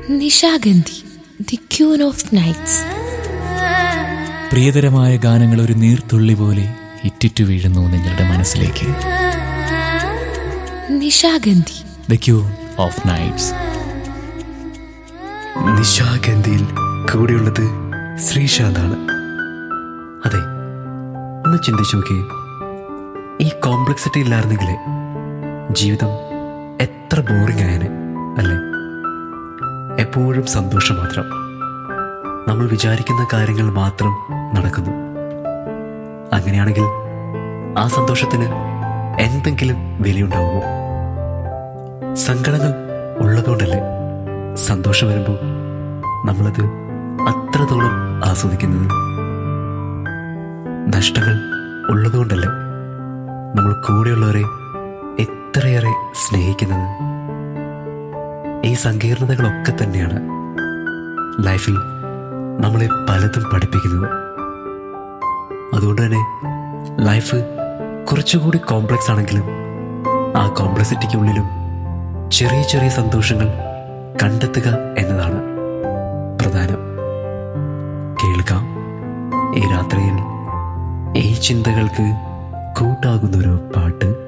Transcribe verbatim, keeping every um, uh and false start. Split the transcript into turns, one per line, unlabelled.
Nishagandhi, the queen of nights.
പ്രിയതരമായ ഗാനങ്ങൾ ഒരു നീർത്തുള്ളി പോലെ ഇറ്റിറ്റു വീഴുന്നു നിങ്ങളുടെ മനസ്സിലേക്ക്.
Nishagandhi,
the queen of nights.
നിശാഗന്ധിയിൽ കൂടെയുള്ളത് ശ്രീശാന്താണ്. അതെ, ഒന്ന് ചിന്തിച്ചു നോക്കിയേ, ഈ കോംപ്ലക്സിറ്റി ഇല്ലായിരുന്നെങ്കിലേ ജീവിതം എത്ര ബോറിംഗ് ആയേനെ അല്ലേ? എപ്പോഴും സന്തോഷം മാത്രം, നമ്മൾ വിചാരിക്കുന്ന കാര്യങ്ങൾ മാത്രം നടക്കുന്നു. അങ്ങനെയാണെങ്കിൽ ആ സന്തോഷത്തിന് എന്തെങ്കിലും വിലയുണ്ടാവുമോ? സങ്കടങ്ങൾ ഉള്ളതുകൊണ്ടല്ലേ സന്തോഷം വരുമ്പോൾ നമ്മളത് അത്രത്തോളം ആസ്വദിക്കുന്നത്? നഷ്ടങ്ങൾ ഉള്ളതുകൊണ്ടല്ലേ നമ്മൾ കൂടെയുള്ളവരെ എത്രയേറെ സ്നേഹിക്കുന്നത്? ഈ സങ്കീർണതകളൊക്കെ തന്നെയാണ് ലൈഫിൽ നമ്മളെ പലതും പഠിപ്പിക്കുന്നത്. അതുകൊണ്ട് തന്നെ ലൈഫ് കുറച്ചുകൂടി കോംപ്ലക്സ് ആണെങ്കിലും ആ കോംപ്ലക്സിറ്റിക്കുള്ളിലും ചെറിയ ചെറിയ സന്തോഷങ്ങൾ കണ്ടെത്തുക എന്നതാണ് പ്രധാനം. കേൾക്കാം ഈ രാത്രിയിൽ ഈ ചിന്തകൾക്ക് കൂട്ടാകുന്നൊരു പാട്ട്.